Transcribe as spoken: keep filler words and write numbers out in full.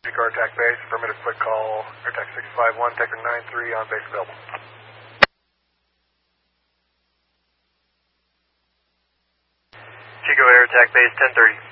Chico Air Attack Base, affirmative, quick call, Air Attack six five one, Tecker nine three on base available. Chico Air Attack Base ten thirty.